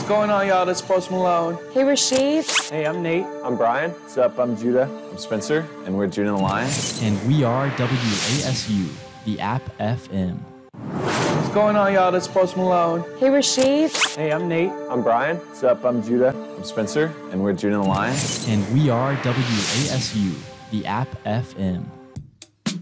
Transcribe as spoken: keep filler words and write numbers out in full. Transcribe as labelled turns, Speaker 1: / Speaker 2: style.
Speaker 1: going on, y'all? This is Post Malone.
Speaker 2: Hey, Rashid.
Speaker 3: Hey, I'm Nate.
Speaker 4: I'm Brian.
Speaker 5: What's up? I'm Judah.
Speaker 6: I'm Spencer, and we're Judah and the Lion.
Speaker 7: And we are W A S U, the App F M.
Speaker 1: What's going on, y'all? This is Post Malone.
Speaker 2: Hey, Rashid.
Speaker 3: Hey, I'm Nate.
Speaker 4: I'm Brian.
Speaker 5: What's up? I'm Judah.
Speaker 6: I'm Spencer, and we're Judah and the Lion.
Speaker 7: And we are W A S U, the App F M.